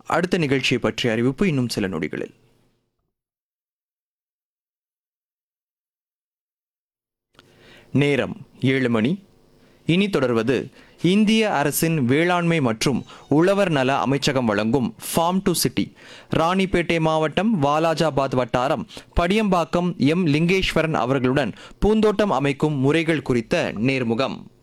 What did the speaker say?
அடுத்த நிகழ்ச்சியை பற்றிய அறிவிப்பு இன்னும் சில நொடிகளில். நேரம் 7 மணி. இனி தொடர்வது இந்திய அரசின் வேளாண்மை மற்றும் உழவர் நல அமைச்சகம் வழங்கும் ஃபார்ம் டு சிட்டி. ராணிப்பேட்டை மாவட்டம் வாலாஜாபாத் வட்டாரம் படியம்பாக்கம் எம் லிங்கேஸ்வரன் அவர்களுடன் பூந்தோட்டம் அமைக்கும் முறைகள் குறித்த நேர்முகம்.